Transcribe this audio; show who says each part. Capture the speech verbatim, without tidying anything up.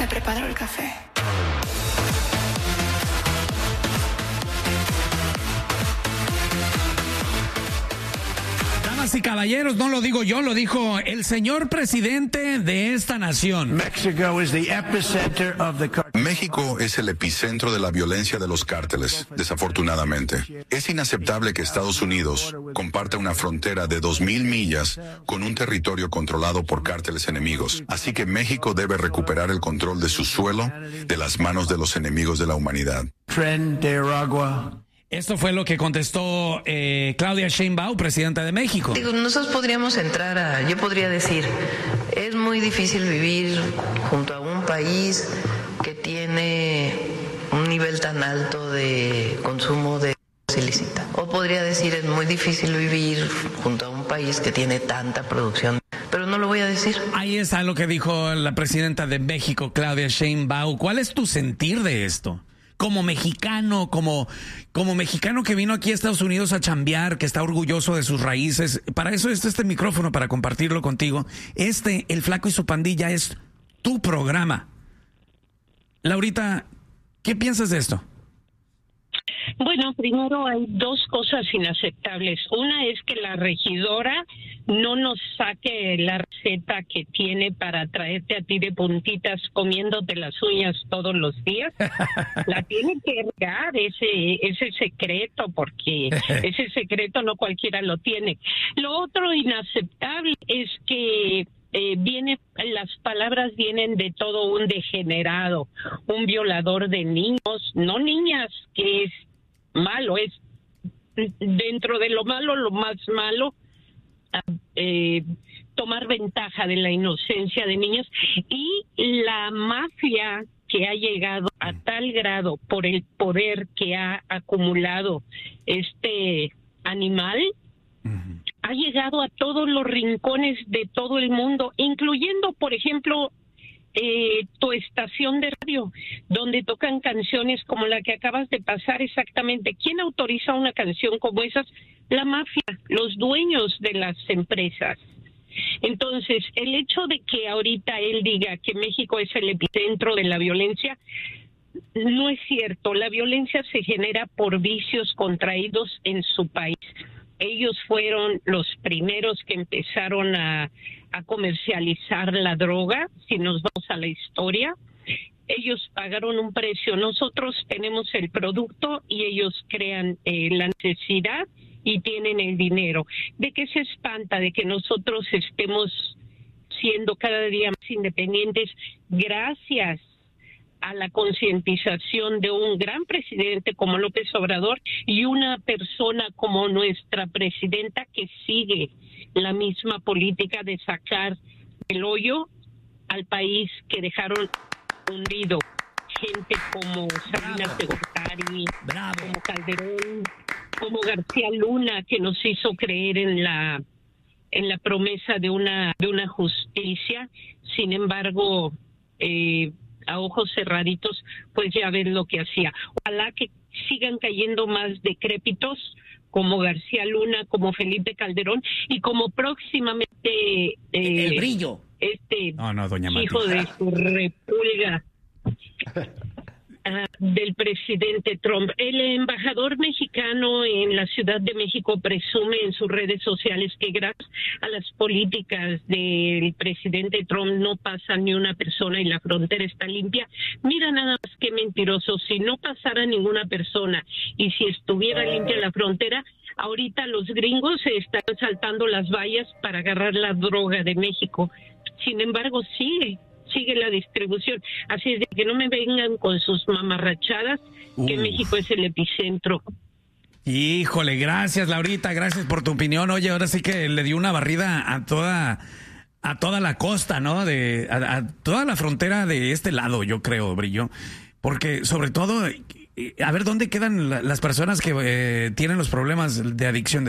Speaker 1: Me preparo el café.
Speaker 2: Damas y caballeros, no lo digo yo, lo dijo el señor presidente de esta nación.
Speaker 3: México es el epicentro de la violencia de los cárteles, desafortunadamente. Es inaceptable que Estados Unidos comparta una frontera de dos mil millas con un territorio controlado por cárteles enemigos. Así que México debe recuperar el control de su suelo de las manos de los enemigos de la humanidad.
Speaker 2: Esto fue lo que contestó eh, Claudia Sheinbaum, presidenta de México.
Speaker 4: Digo, nosotros podríamos entrar a, yo podría decir, es muy difícil vivir junto a un país que tiene un nivel tan alto de consumo de ilícita. O podría decir, es muy difícil vivir junto a un país que tiene tanta producción. Pero no lo voy a decir.
Speaker 2: Ahí está lo que dijo la presidenta de México, Claudia Sheinbaum. ¿Cuál es tu sentir de esto? Como mexicano, como, como mexicano que vino aquí a Estados Unidos a chambear, que está orgulloso de sus raíces. Para eso está este micrófono, para compartirlo contigo. Este, El Flaco y su Pandilla, es tu programa. Laurita, ¿qué piensas de esto?
Speaker 5: Bueno, primero hay dos cosas inaceptables. Una es que la regidora no nos saque la receta que tiene para traerte a ti de puntitas comiéndote las uñas todos los días. La tiene que regar ese, ese secreto, porque ese secreto no cualquiera lo tiene. Lo otro inaceptable es que Eh, viene, las palabras vienen de todo un degenerado, un violador de niños, no niñas, que es malo, es dentro de lo malo, lo más malo, eh, tomar ventaja de la inocencia de niños, y la mafia que ha llegado a tal grado por el poder que ha acumulado este animal, uh-huh. ha llegado a todos los rincones de todo el mundo, incluyendo, por ejemplo, eh, tu estación de radio, donde tocan canciones como la que acabas de pasar exactamente. ¿Quién autoriza una canción como esas? La mafia, los dueños de las empresas. Entonces, el hecho de que ahorita él diga que México es el epicentro de la violencia, no es cierto. La violencia se genera por vicios contraídos en su país. Ellos fueron los primeros que empezaron a, a comercializar la droga, si nos vamos a la historia. Ellos pagaron un precio, nosotros tenemos el producto y ellos crean eh, la necesidad y tienen el dinero. ¿De qué se espanta? De que nosotros estemos siendo cada día más independientes gracias a la concientización de un gran presidente como López Obrador y una persona como nuestra presidenta que sigue la misma política de sacar del hoyo al país que dejaron hundido. Gente como Salinas de Gortari, Bravo. como Calderón, como García Luna, que nos hizo creer en la en la promesa de una de una justicia. Sin embargo, eh, a ojos cerraditos, pues ya ven lo que hacía. Ojalá que sigan cayendo más decrépitos como García Luna, como Felipe Calderón y como próximamente
Speaker 2: eh, el brillo
Speaker 5: este
Speaker 2: no, no, doña
Speaker 5: hijo
Speaker 2: Mati.
Speaker 5: de su repulga uh, del presidente Trump. El embajador mexicano en la Ciudad de México presume en sus redes sociales que gracias a las políticas del presidente Trump no pasa ni una persona y la frontera está limpia. Mira nada más qué mentiroso. Si no pasara ninguna persona y si estuviera limpia la frontera, ahorita los gringos se están saltando las vallas para agarrar la droga de México. Sin embargo, sigue. sigue la distribución. Así es de que no me vengan con sus mamarrachadas, que
Speaker 2: Uf.
Speaker 5: México es el epicentro.
Speaker 2: Híjole, gracias Laurita, gracias por tu opinión. Oye, ahora sí que le dio una barrida a toda a toda la costa, ¿no? De a, a toda la frontera de este lado, yo creo, Brillo. Porque sobre todo, a ver dónde quedan las personas que eh, tienen los problemas de adicción.